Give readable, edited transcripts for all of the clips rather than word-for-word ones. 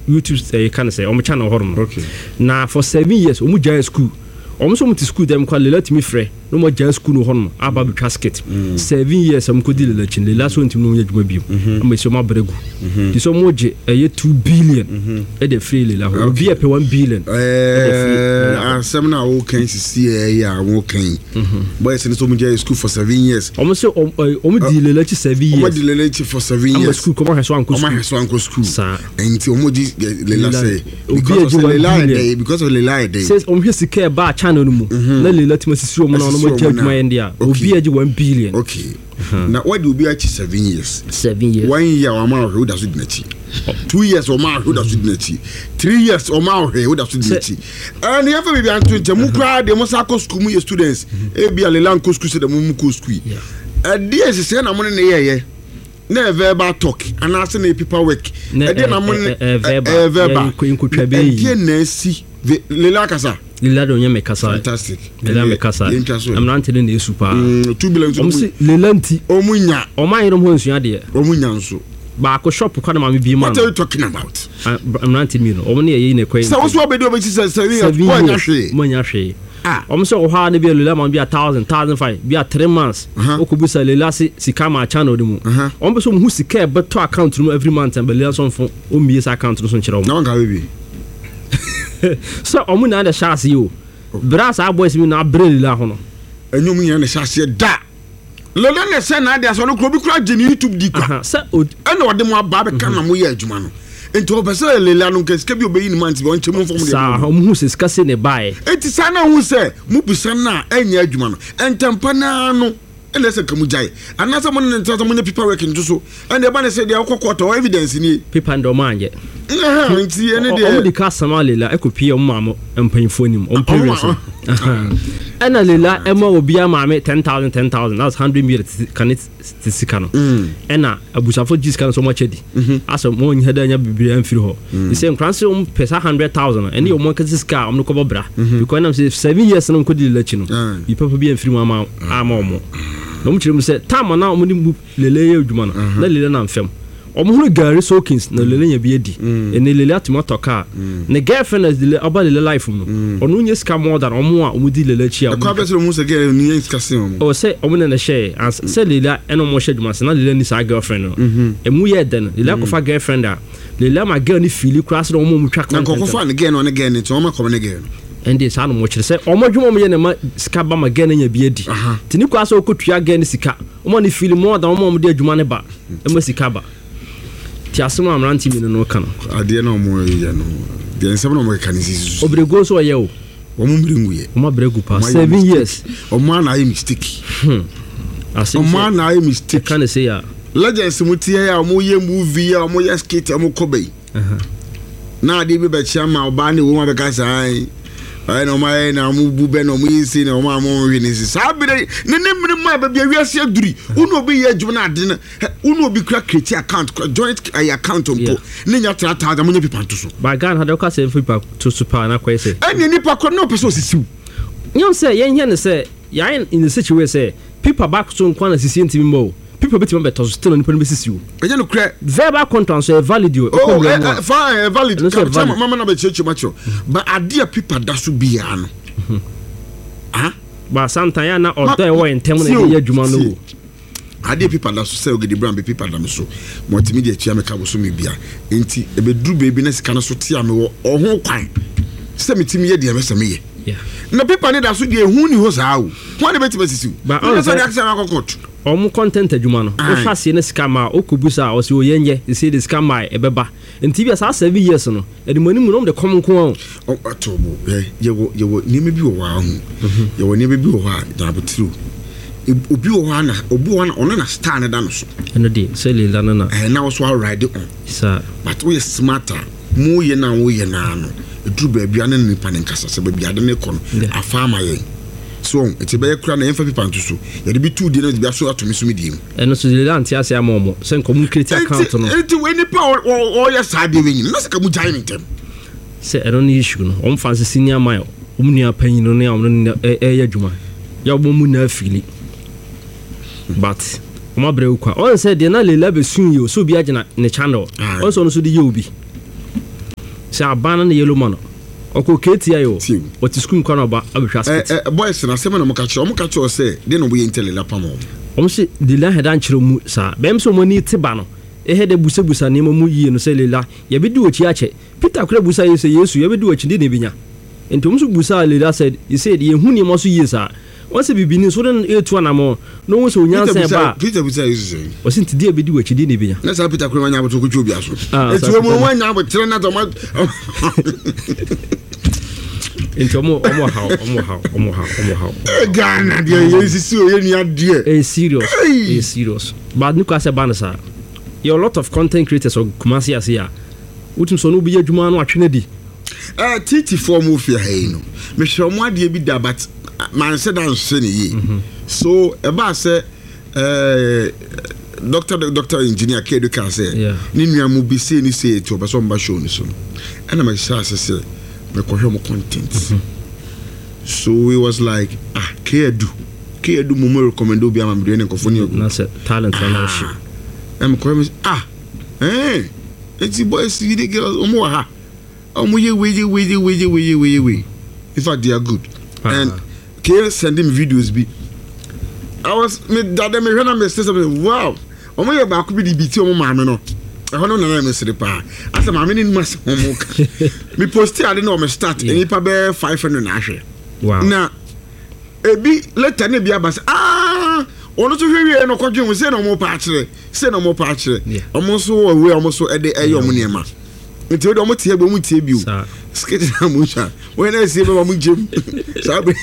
YouTube can say on channel hormone. Okay. Now for 7 years, omu jaya school. Almost to school them call let me free. No more jaya school no hormone. About casket. 7 years I'm could deal election. The last one to know yet maybe. I'm a soma bregu. This omoje a year 2 billion. At the free la. Be up 1 billion. Seminar okay see okay. Boys in so much school for 7 years. Almost deal election 7 years. Omo deal election for 7 years. School come has one school. Sir. And omoji lela say because of the lie day. Says here secure bar channel no mo. Na lela timasi no mo charge my India. Obi aji 1 billion. Okay. Now what do be achi 7 years? 7 years. 1 year o ma who da so dinachi. 2 years o ma who da so dinachi. 3 years o ma who da so dinachi. And you ever be anto ntemu kra de mo sa ko school mu students. E bia lela nko school se de mo ko school. There is say na mo ne ye. Na verbal talk and asking the people work. There na mo verbal. There na si lela kasa. Lela don't me kasa. Fantastic. Lela me kasa. I'm not telling you super. 2 billion. Lela nti. Omunya. Oman yero ho nsua de. Omunya nso. Ba ko shop kwa na ma bi man. What are you talking about? I'm not telling you. Omo ne ye ne kwai. So what's what be do be say 7 years. Monya hwe. So oha ne bi lela man bi 1,000 bi 3 months. Okubusa lela sika ma channel dem. Ombe so mu sika be to account no every month and be lela so fo o mi esa account no so nkyere na wanka be. So omu na the chance you. Brass our boys me na brele la ho no. Enyum nya na chance da. Lolo na se na dia so no kro bi kra je ni YouTube di kwa. Se ena ode mo aba be kan na mo ye adwuma no. Enti obese lela no nke bi obeyi ni manti be on chemu fom de. Sa omu hu se ska se ne bae. Enti sa na hu se mu bisa na enya adwuma no. Entempa na no ena se kamu jai. Anasa mo ne ntata mo ne people working so. And the man say dia kokota evidence ni. People ndo manje. Enti ene de. Omu di customer lela ekopie o mama empanyfo nim. On parents. Ena lela ema obi amame 10,000 that's 100 meters can it sika no. Ena abusafo jis kan so much edi. Aso mo nyi hada nya bibiri amfiri ho. The same kranse pesa 100,000 ene o mo kan sika o no ko bobra. Because na say 7 years no ko di lela chi no. Bi papa bi amfiri mo ama omo. No mo chirem say time na o mo ni lele ye adwuma no. Na lele na mfem. Omo Gary Sokins na lele nya bi edi ene lele atomato car ne girlfriend is the about lele life no onu nye ska more than omo a omo di lele chi a ko abetro mu se girl ni yen ska se omo o say omo na share as say lele eno mo share duma se na lele ni sa girlfriend no emu ye den lele ko fa girlfriend a lele ma girl ni feel cross no omo mu twa kan ko fa ne girl no ne girl ni to omo ko ne girl and this anu mo kire say omo dwuma mo ye ne ma ska ba ma girl nya bi edi tini kwa so ko tua girl ni sika omo ni feel more than omo de adwuma ne ba e ma sika ba Tiasuma amranti mi no kan ade na omo ye no de nsem na omo kan sisi obrego so ye o omo mbiringu ye omo bregu pa 7 years omo na ye mistake omo na ye mistake kan say ya legends mutie ya omo ye movie ya omo ye skate omo kobai na ade bi be chiama oba na wo ma be ka sai ai no mai na mu bube no mu yisi na o ma mo hwe ni sabire ne ma ba bia wiase aduri unu obi ye adwuma na ade na unu obi kra create account joint account mpo ne nya trata mo nya pipa to so ba gan hada ka say pipa to super na kwa say eni ni pa ko no person sisiu you say yen here ne say ya in the situation say pipa back so nkwa na sisi ntimi mo people bet me better still on the sisiu e no kra verbal contract so valid you fine valid mama na be cheche macho but ade people da so bia no ba santanya na odo e wo entem na ye adwuma no ade people da so say ogidi brand be people da me so multimedia tia me ka bo so me bia enti e be duru baby na sika no so tia me wo oho kwan se metimi ye de me se me ye na people ne da so de ehu ni ho saa wo ho ne beti sisiu ba so de akse na kokot omu content adwuma no o hwase na sika ma okubusa o se o yenye se de sika ma e beba enti bia sa 7 years no edi mani mu no de komko o atobo yewo ni me bi wo wa hu yewo ni me bi wo ha da botru obi wo ha na obi wo na ono na star na da no so eno de se le la na na wo so ride on sir but we smarter mu ye na wo ye na no edru ba bia na nipa ne nkasa se ba bia de ne kono afama ye so eti be kura na emfa pipa nto so ye de bi 2 di na de bia so atomi so mediem eno so de lanti ase amomo se nkomu create account no eti we nipa o ya sa de wenyi na se ka mu jai ntem se eno ni issue no o mfa se senior man o mu nia panyin no ne o no ya adwuma ya o mu na afili but o ma bre ukwa o se de na lela be sun ye so bi agina ne channel o so no so de ye obi say abana na yellow man oko KTI yo what is school corner ba abehwa aspect boys na sema na mo ka cho say dey no boye intellela pam o say the line head an kire mu sa bem so mo ni tiba no e head busa ne mu yie no say lela ye be di ochi ache Peter kura busa ye say Yesu ye be di ochi de ne binya entom so busa lela said you said ye hu ne mo so yie sa once bibini so den etu anamo no wo so nyansa ba Peter busa Yesu o sinti de be di ochi de ne binya na sa Peter kura nya boto ko obi aso etu mo wanya bo tere na to ma into omo how Ghana dey Yesu o ye ni ade serious but nu ka se banasa you a lot of content creators of Kumasi asia utum so no bi adwuma no atwene di titi form of your hey no me hwe mo ade bi da but man said that so ni so e ba say doctor engineer Kedu can say ni nua mu bi say ni say to be so mba show ni so and my say me ko hwe mo content so we was like Kedu mo recommend obi am do ne nkofo ni na say talent na shi am ko me it's boys you dey girls omo ha omo ye we in fact they are good and K send him videos be I was me dada me hwana me say something wow omo ye ba ko bi di biti omo maame no e hono na me sere pa asa maame ni mas omo ka me post ade na o me start eni pa be 500 na ahwe wow na ebi later na bi abasa ono to hwe no kwadwe se na mo pa akire omo so we omo so ede eyo mo niema nti odo mo tie be mo tie bio skate na mo sha we na sie be mo gem sa be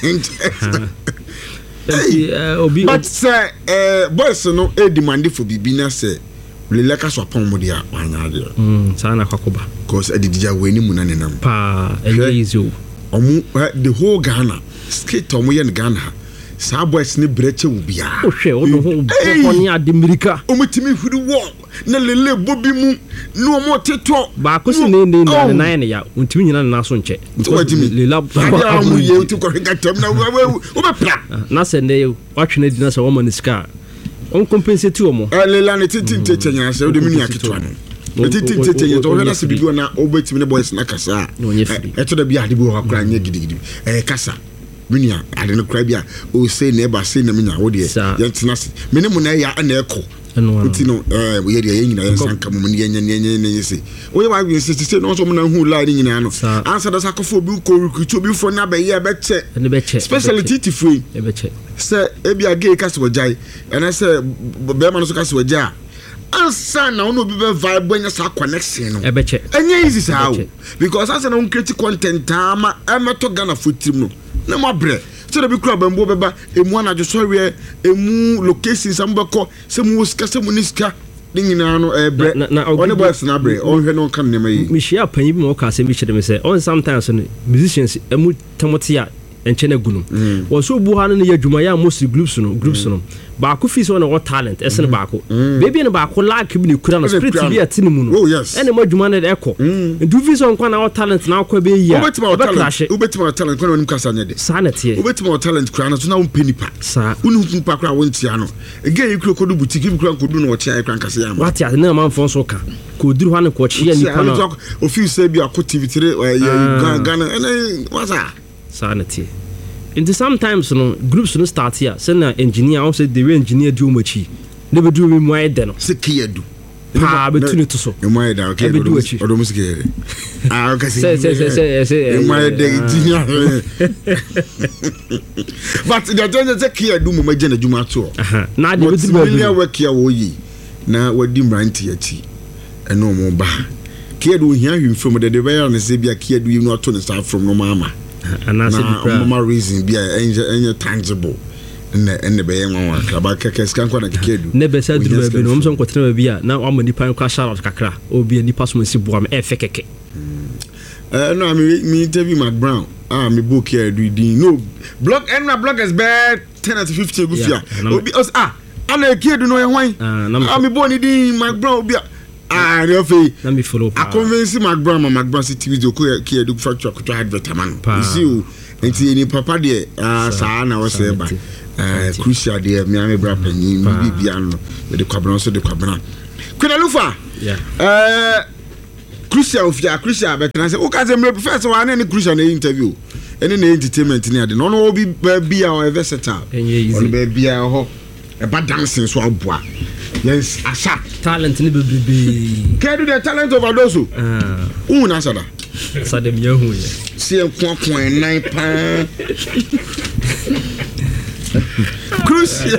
obi but say boys no e demand for bibi na say le ka so pon mo dia anya de sa na kwakoba cause edidija we ni mu na ne nam pa easy omo the whole Ghana skate omo ye Ghana sa boys ni breche wo bia o hwe o do ho ni ademirika o mutimi huri wo na lele bobi mu no mo teto ba ko si ne na ne ya untimi nyina na so nche lela ba mu ye uti ko gatam na o be pra na se ne watwene di na se wo ma niska on compensate wo mo lela ne titi tenya se o de mini aketwa no titi tenya to na se bibi na o betimi ne boys na kasa e to da bia de bi ho akura nya gidigidi kasa minia ade no kra bia o say neighbor say na minia wo de yentina se mene mu na ya na eko ntino we ye de yen nyina yen sanka mu ne yen se o ye wa wi se no so mu na hu la ni nyina no answer da sakofo bi ko recruit obi fo na be ye be che specialty free e be che se e bia gay kase wajai and say be ma no so kase wajai answer na ono bi be vibe nya sa connection no e be che enye easy sa because answer na on create content ama emeto Ghana footrim no na mo bre so da bi kura bambo beba emu anajo so we emu locations am beko se mu ska se mu niska dingina no bre on boys na bre on hwe no kan ne mai mi share panyi bi mo ka se mi chede me say on sometimes musicians emu tamotia enchene gunum wo so bu ha no ya dwuma ya most groups no ba ko fi so na what talent esen ba ko baby no ba ko like bi ne kura no spirit bi atini mu no ene ma dwuma na eko ndu fi so nkwa na what talent na akwa be ya ubetima talent kwa nim kasa nyede sanete ubetima talent kura no so na umpeni pa sa unu pa kura wontia no ege yikro kodu boutique bi kura kodu no wotia kura nkasa ya ma wati na ma mfon so ka ko duru ha ne ko chia ni pa no ofi se bi akotivity Ghana ene wasa sanity. And sometimes groups no start here. Send an engineer, also the engineer do much. Never do me more than Sekiadu. Ah, between to so. You might okay, do it. Or almost get say, my day. But the agenda Sekia do my agenda Jumato. Now the work here, wo ye. Now what dim right here, and no more bar. Kia do hear him from the Devere and Sabia Kia do you not turn start from no mama. And I said, mama reason be any tangible. And the bay one about Kakan Kid. Never said no some quatrain be now I'm a nipan crash out of Kakra or be a nipas Missibum FKK. No, I mean, me interview Mac Brown. Me book here, no blog and my blog is bad 10 to 50 good. I'm a kid to know why. I'm a born in Mac Brown. Let me follow. I convince Mac Brown, TV to care do factor could try advertisement. You see, any papa dear, Sana was there by crucial dear, Miami Brappen, Bibiano, with the Cabron, so the Cabran. Could I look for? crucial better say o ka say me first one any crucial na interview any na entertainment ni ade no no be bia o versatile on be bia ho e ba dancing so aboa yes asha talent ni bebe can do the talent overdose na sada dem yahu ye see 1.9 pound crucial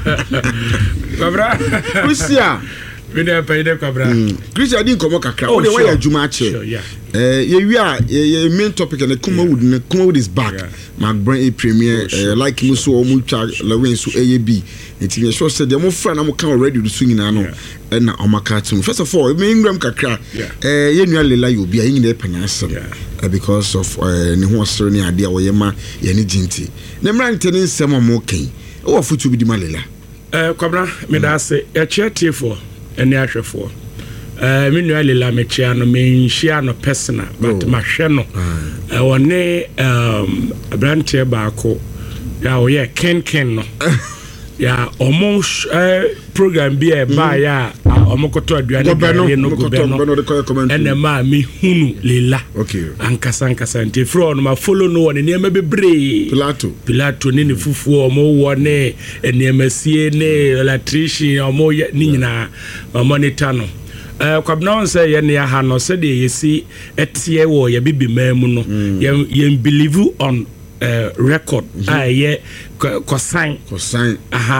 crucial we dey pay the cobra crucial din komo kakra o dey why adwuma ache ye main topic and Kumawood is back McBrain premier like muso o mu twa lawin so AAB enti me sure say dem fra na mo kan already do so nyina no na o maka tum first of all me ngram kakra ye nua lela yo bia yin na panasa because of ne ho osoro ne ade a wo ye ma ye ne ginti na mra ntene nsem mo kan o afutu bi di malela cobra me da say e chiefo ene ahwefo me nua lela me chia no me nhia no personal but ma hwe no wone branche baako ya o ye ken no ya almost program bi e ba ya omokoto aduane bi no gobeno ene ma me hunu lela ankasa nti fro no ma follow no woni ne ma bebre pilato ne fufuo mo wone ene masie ne electrician omo ni nyina monitor no kwabna say ye ne ha no se de yesi etie wo ye bibi mamu no ye believe on record ye sign sign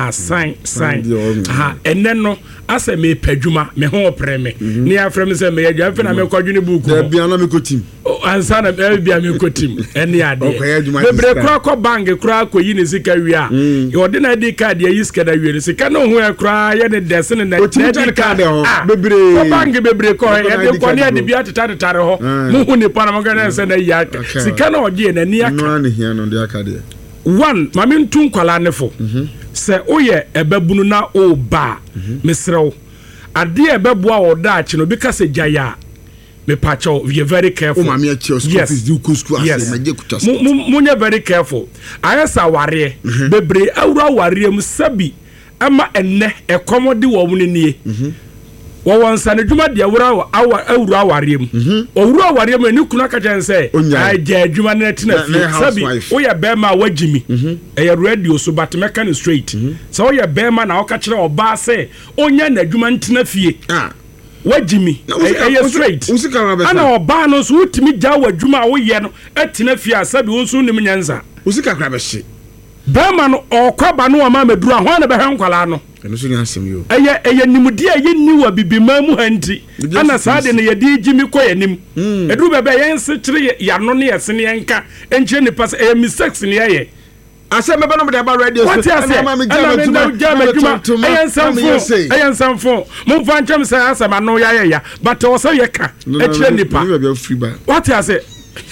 enne no ase me padwuma me ho preme ni afrem se me ya fe na me kwadwene buku da bia na me kotim ansa na bia me kotim enne ade bebre kra ko bank kra ko yi ne sika wi a yo de na di card ya yi sika da wi sika no ho e kra ye ne dese ne na di card ho bebre ko bank bebre ko ye de ko ne de bia tetare ho mu hu ni pa na mo ga na se na ya sika na oje na ni aka no na hia no de aka de one mami ntun kwala nefo se oye ebabunu na o ba mesrew ade ebeboa o da achi no bi ka se jaya me pacho we very careful o mami achi office du kusku ase maje kutasa munye very careful ayesa ware bebre awura ware mu sabi ama enne ekomode wo mu nie wo wonsa ne dwuma de awura aware mu owura aware mu ni kuna ka jense aja dwuma na tina fi sabi wo ya bema wagimi e radio so but mechanic straight so wo ya bema na wo ka kire oba se onya na dwuma ntina fie wagimi e straight ana oba no so utimi ja wadwuma wo ye no atina fie asabi wo nso nim nyanza usika kra be hye bema no okwaba no ma medura ho na be hwenkwala no eno so ni asem yo eye nimudi ye ni wa bibima mu hanti ana saade ne ye di gimi ko yanim edu bebe ye nse kire ya no ne yese ne enka enche ne pass e mistakes ne ye ase mebe no de ba radio so ana ma jama eye nsamfo mo fa nchem say asema no ya but o say ye ka e kire nipa what you say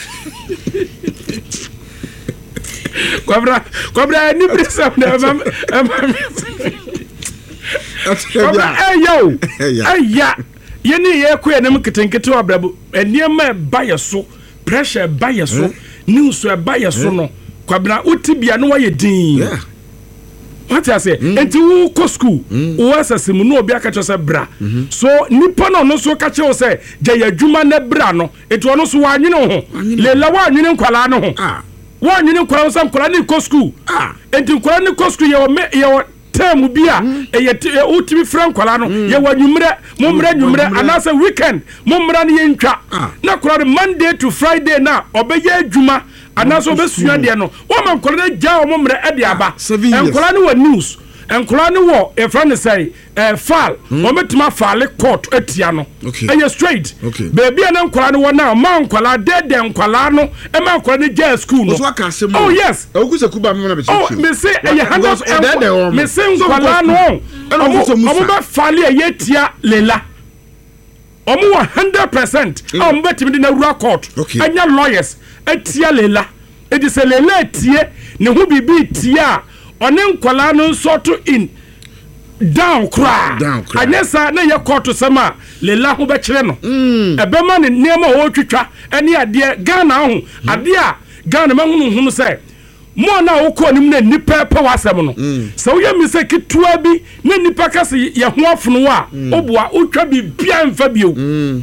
Cobra ni presa aya yeni ye ko enem ketenkete obrabu eniema baye so pressure baye so news baye so no kwabna utibia no waye din what you say enti wo ko school wo asasimu no obi aka chose bra so nipa no so ka che wo say je yadwuma na bra no enti ono so wa nwene ho lela wa nwene nkwala no ho wa nyine kwara sam kwara ni ko school enti kwara ni ko school ye term bia ye utimi fran kwara no ye wanwumre nwumre anasa weekend momra ne yentwa na kwara Monday to Friday na obeye adwuma anasa obesua de no wo man kwara ja momre e de aba enkwara ni wa news enkwara ni wo e fran say file o metima file court atia no eye straight baby na enkwara ni wo na man kwara de enkwara no e man kwara ni ja school no oh yes ogusa kuba me na be oh me say eye handles me say enkwara no omo ba file eye tia lela omo 100% omo betimi na rua court anya lawyers atia lela e di se lela tie ne ho bibi tia one nkwala no nso in down cry anyesa na ye court sama lela ho be kire no ebe ma ne nema ho twitwa ene ade Ghana ho ade a Ghana ma hunu say mo na wo ko nim na nipa pa wasem no so ye mi se kitua bi na nipa kase ye ho afono a obua utwa bi bia mfa bio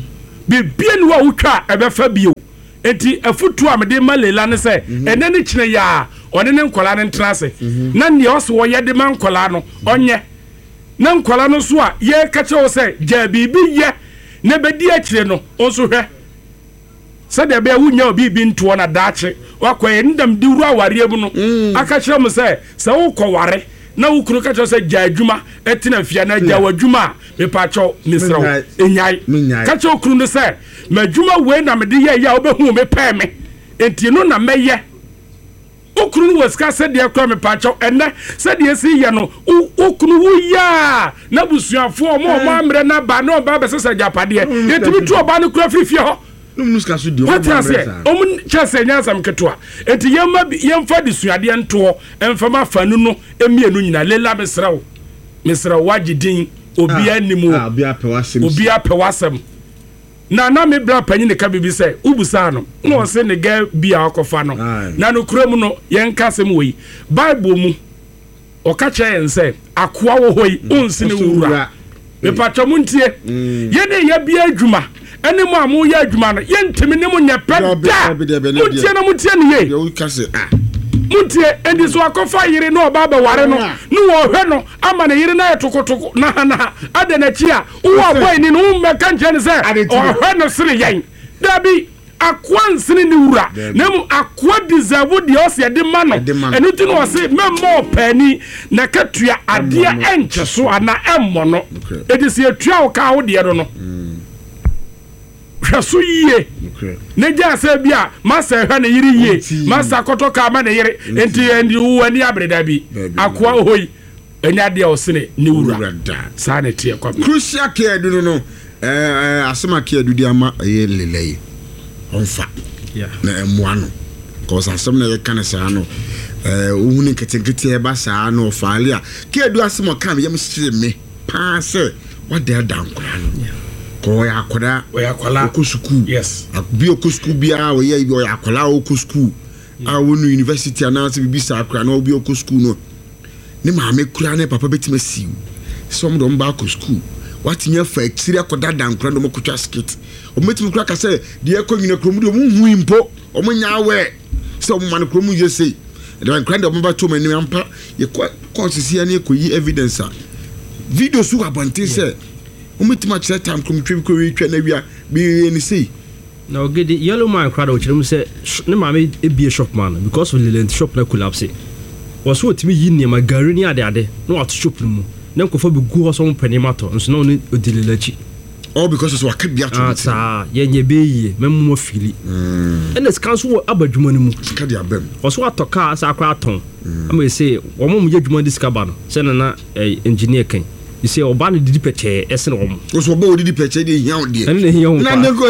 bibia ni wa wotwa ebefa bio enti afutu amede malela ne se ene ne kine ya one ne nkola ne ntrase na ne oso wo ye de man nkola no onye na nkola no so a ye ka che wo se ja bibi ye ne bedi akire no onso hwe se de be wunya obi bi nto na daache wakoye ndam di wuru aware mu no aka kire mu se wo koware na wukuru ka che se ja adwuma etina fia na ja wadwuma me pa cho misra enyai ka che okuru no se madwuma we na mede ye ya obehu me pa me enti no na meye okuru no waska se de akra me pa cho enne se de si ye no okuru wu ya na busuafo mo amre na ba na ba be se japade yetimi tu oba no kura frifie ho nuska so di o chese nyasam keto a enti yemfa de suade nto emfa fanu no emienu nyina lela mesra wagidin obi animu obi apewasem na me bra panyi ne ka bibi se ubusa no na o se ne ga bia akofa no na no kura mu no yenkasem wo yi bible mu o ka che ense akoa wo hoyi onsine wura me pato muntie ye ne ya bia adwuma ene mo amu ya adwuma no ye ntimi ne mo nya peda muntie na muntie ne ye yo ka se muntie endi so akofa yire no oba ba ware no wo hwe no ama ne yire na etokotoko na ade na chi a wo boy ni no me kan je ne se o hwe no sire yen dabi akwansini ni wura na mu akwa deserve de o se de ma no enu ti no se memmo pani na katua ade enche so ana emmo no edi se atua wo ka wo de no hwaso yie ne ja se bia masa hwa ne yiri yie masa kotoka ma ne yiri enti wo ani abreda bi akwa hoyi enya de o sene ni wura sa ne tie kwa crucial care du no asema care du di ama ye lelei onfa na emuano cause asem na ye kan sa no ohun nketenkete e ba sa no faale a care du asema kan ye msire me pa se what they down kwa no ko ya akwala okusuku yes abi okusuku bia o ye o ya akwala okusuku a wonu university ananse bibisa akra na obi okusuku no ne maame kura ne papa betima siu som do mba okusuku watinya fa exire akoda dankra do mokotwa skit o metim kura ka se de ekonyina kromu do mu hu impo o munya awe se o man kromu je sei de dankra do mba to mani ampa ye ko sisi ani ekoyi evidence a video su abante se umetima chere time komtwe ko wi twa na wia bi ni sei na ogede yellow man crowd o chirem se ne maame ebie shop man because of the shop na collapse was what me yin ne magari ni ade no what shop mu na nkofo bi gu so mpani mato nso na oni odilelachi all because it's waka bia to sa yenye beyi memmo fili and the council abadwuma ni mu ka dia bem was what toka sa akwa aton am say wo mo ye dwuma discover no se na engineer kan you say obani didi peche ese no wo so bo didi peche dey hian de na nego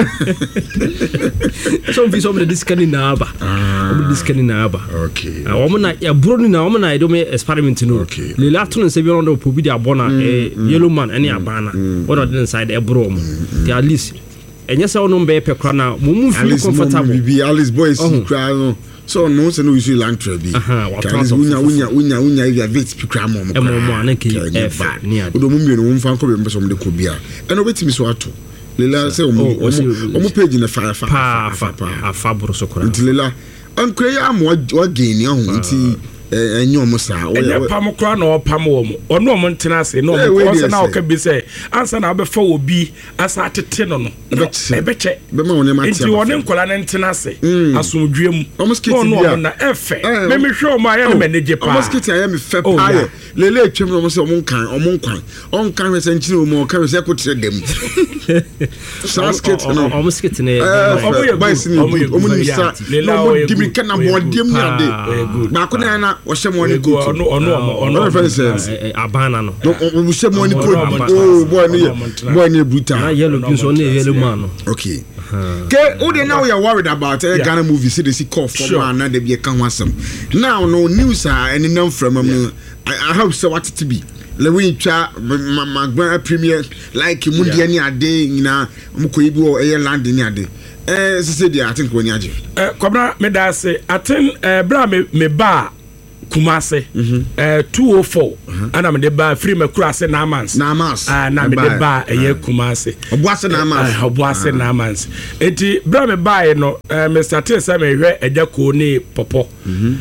so fi so me discani na aba discani na aba okay wo mo na ya bro ni na wo mo na do me experiment no le lato no se bi on do pobi di abona yellow man any abana what on inside e bro mo the at least enye se wono mbe pe kra na mo mu feel comfortable bibi Alice boys kra no so no se no use land trabi unya ya vet pikra mo na ke f ni ade odo mo mienu mo mfa ko be mbeso mo de ko bia e no betimi so ato lela se o mo page na fa bro so kra lela ankre ya mo wa gain ya ho nti enyo mo sa o ya pam kra na o pam wo mo ono mo ntena se no mo ko na o ka bi se ansa na abefa obi asa atete no ebeche be ma woni mati nti woni nkola na ntena se asomdwem no na efe me hwe o ma ya na manage pa almost kiti ya me fe pa ye lele etwem no mo se o mon kwan on kan we se nchini o mo kan we se ko tire dem saskit no almost kiti ne o mo ni sa no dimi kana mo dem ni ade ba ko na o se mo ni ko no friends abana no o se mo ni ko oh boy ni brutal na yellow bi so na yellow man okay ke o dey now you are worried about Ghana movie see they see call for man na dey be kan wasam now no news and none from I hope so what to be le we twa magba premier like mundia ni ade nyina mkoyi bi o land ni ade say dey I think when yaje kwabra me da say aten bra me ba Kumase 204 ana me de ba free makura se na amans na me de ba eye Kumase obuase na amans enti bra me ba no Mr. Tesa me hwe ejako ni popo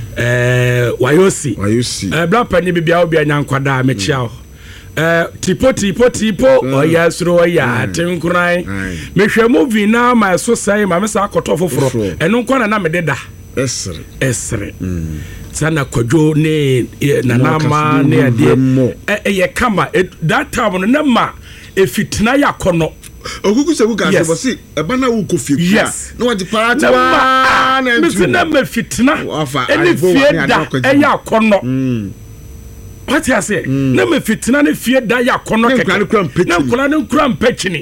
wayosi bra pani bibia obi anyankwada me chia tipo oya suro oya tenkuran me hwe movie na ma so sai ma me sa akoto foforo eno nkwa na me de da esre sana kwadwo ne nanama ne ade ye kama that time no na ma efitina yakono okuku se kuka se bosi eba na wo kofi kwa na waji parati wa na ntu na ma fitina ene fie da yakono what you say na ma fitina ne fie da yakono keke na nkula ne nkura mpachini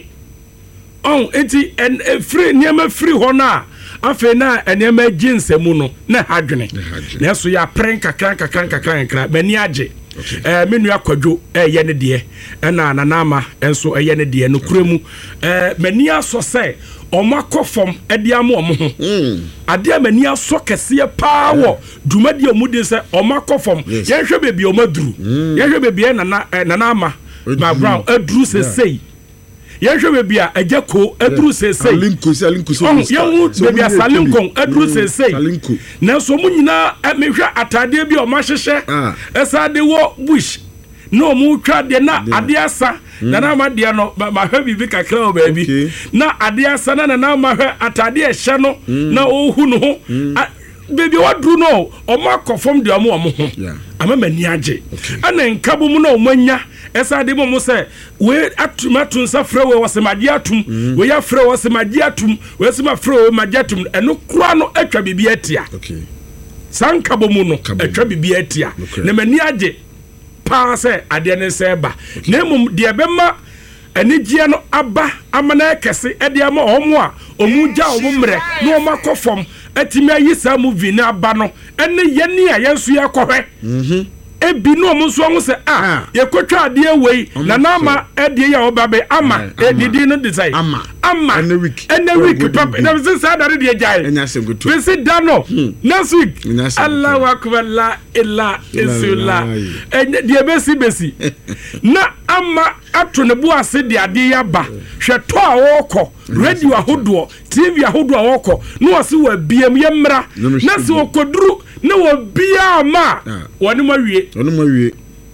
enti en free niam free ho na afe na enema ginsemu no na hadwene na so ya pren kakran mani age menu akwadwo ye ne de na nanama enso ye ne de no kuremu mani aso se omakofom ade am omo ho ade mani aso kese pa wo dumadi omudi se omakofom ye hwe bebi omaduru ye hwe bebi na nanama ma brown aduru se sei yehwe bebi a ajako aduru sesei alinko yehu bebi a salinkon aduru sesei na so mu nyina mehwe atade bi o ma hyehye esa de wo bush no mu twa de na ade asa na ma de no ma hwe bibi kakra o bebi na ade asa na ma hwe atade ehye no na ohu no ho bebi wadru no o ma kofom de omo ho ama mani age ana nkabo mu na o manya esa de mo se we atumatu nsa frewe wasemaji atum we ya frewe wasemaji atum we sema frewe maji atum eno kura no atwa bibi atia sankabo mu no atwa bibi atia na mani age pa se ade ne se ba na mum de bema enigie no aba amana kese ede ama omo a omuja omumre no makofom atimi ayi sa movie na aba no ene yeni a yensu yakohwe ebi no mo so ho se ye kotwa ade wei na nama ede ya obabe ama edidi no desai ama ene week pap na se sa da de jai we sit down no next week Allahu akbar la illa isula de besi na ama ato ne bu ase de ade ya ba hweto a woko radio ahodo TV ahodo a woko no wase wa biem ye mra na se okoduru na wo bia ma woni mawie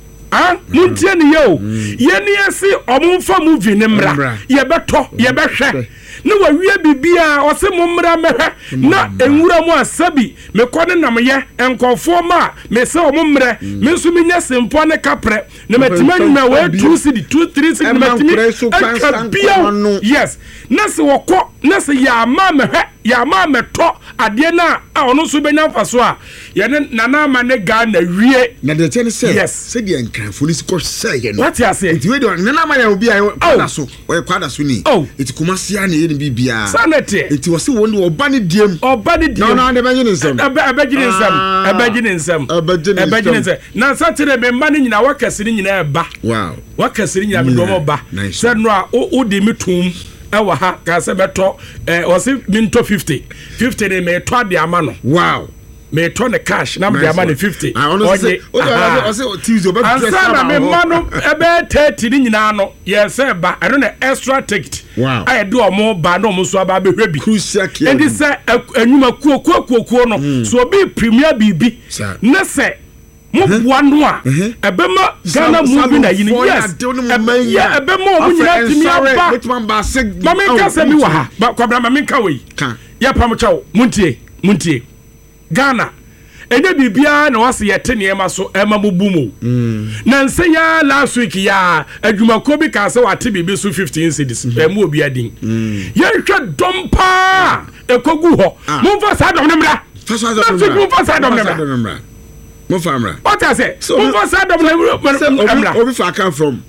muntie ne yo ye ne ese omumfa movie ne mra ye beto ye behwe na wawie bibia ose mumra mehwe na enwura mu asabi me kone nam ye enkofo ma me se omumre me nso menya sempo ne kapre na matimanyuma we 2 cedi 2 3 cedi matimi yes na se woko na se ya ma mehwe ya ma meto ade na ono so benya mfaso a ye ne nana ma ne ga na wie na de tene se se de enkrafo ni ko se ye no what you say it we do nana ma ya obi ayo kwada so we kwada so ni it kumasia na ye ni bibia sanete it was won oba ne diem no de benye nsem abagine nsem na satere be ma ne nyina wakase ni nyina eba wow wakase ni nyina be do ba se no a o de metum ewa ha ka se beto wose minto 50 ne me to ade ama no wow me to ne cash na me ama ne 50 onye o Tuesday be press na me mano ebe 30 ni nyina no yes ba eno na extra ticket I do omo ba no omo so aba be hwe bi crucial key and this enwuma kuo no so be premier bibi na se mo buano a ebema Ghana movie na yini yes ya ebema omo nyina timi aba mama nka se mi wa ha kwabra mama nka we ya pam chawo muntie Ghana enye bibia na wase yete niema so ema mubumu na nse ya last week ya adwumako bi ka se wate bibi so 15 cedis emu obi adin ye hwe dompa ekogu ho mumfa sa dom nemra mumfa sa dom nemra what I say mumfa sa dom nemra obi fa come from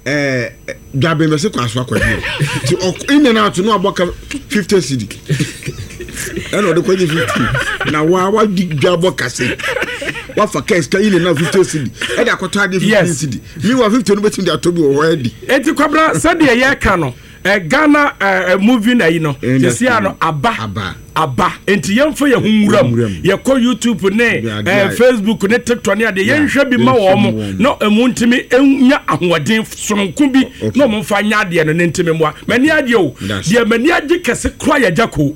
Gabe me se kwaso akwadie ti in and out no aboka 50 cedi eno de kwaje 50 na wa dwabo kase wa fa case ka in na 50 cedi e da kwato ade 50 cedi mi wa 50 no betim de atobi o wadi enti kwabra se de ye ka no Ghana movie na yi no sisi ano aba enti yɛmfa yɛ hunwuram yɛkɔ YouTube ne Facebook ne TikTok ne ade yɛnhwɛ bi ma wɔ mo na emu ntimi enya ahoɔden sononko bi na mo mfa nya ade no ne ntimi moa mani ade o de mani ade kɛse kora yɛ Jacko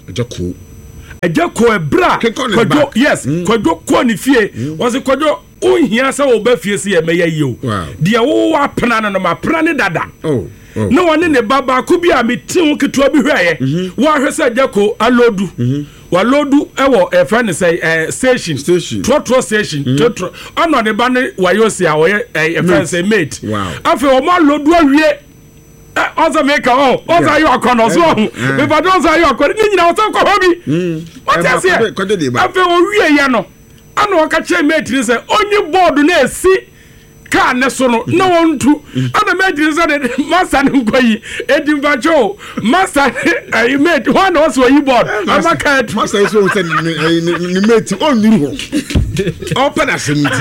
ebra kwadwo yes kwadwo ko ne fie wɔse kwadwo ohia sɛ wo ba fie se yɛ mɛyɛ yi o de wo wa pena no ma pena ne dada no one ne baba ko bi a meti ho ketoa bi hwɛyɛ wo ahwɛ sɛ Jacko alodu walodu ewo friend say station trotro station trotro ono ne ba ne wayosi a wo friend say mate afi o ma lodu awie also make also you akono so me ba don say you akono ni nyina wo san ko hobi what you say afi o wie ye no ana o ka che mate ni say onyi board na esi ka ne so no na wontu ana mate ni say master ni nkoyi edimbacho master I mate one also yi board amaka master is so say ni mate on nuru ho open asemiti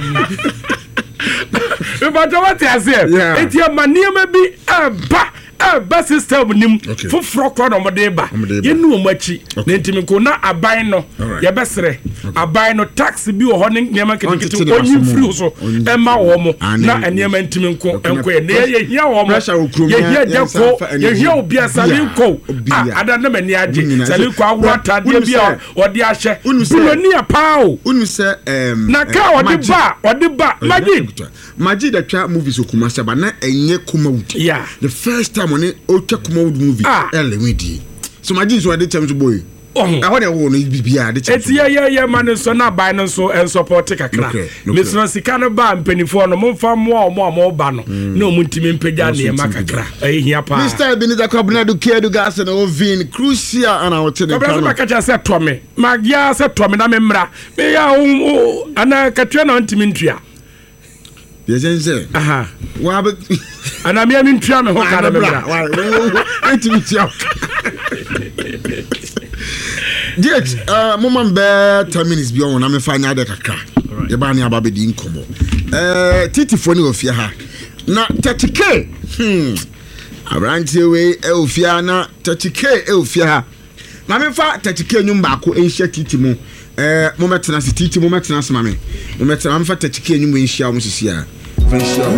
but what you say it your maniema bi ba system nim foforo kro no mode ba ye nu omachi na ntimi ko na aban no ye besere aban no tax bi wo ho ne niema kedikiti onyi free so e ma wo mo na niema ntimi nko enko ye hia wo mo ye hia Jacko ye hia obi asale nko ada na mani age sale ko awota de bia odi ahye buloni apa o unu se na ka odi ba Maji da twa movies okuma seba na enye Kumawood the first time on otwa Kumawood movie elemedi so Maji so dey chance boy I de wo no bibia de chance eti man so na buy no so en support kakra mesro sika no ba mpanifo no momfa mo ba no na omuntimi mpagya ne ma kakra ehia pa Mr. Benita Kwabnadu Kedu gas na ovin crucial ana wote ne kan ba kacha se to me magia se to me na me mra me ya ana katwa na ntimi ntua Yesense wa ba ana me ntua me ho kana me mra ntimi tia Diet mama be 10 minutes bi on na me fa nya de kakra ye ba ni ababe di nkomo titifo ni ofia ha na 30k abrantie we ofia na 30k ofia ha na me fa 30k nyum ba ko enhia titimo mo metena se titimo metena se mame mo metena me fa 30k nyum enhia mo sisi a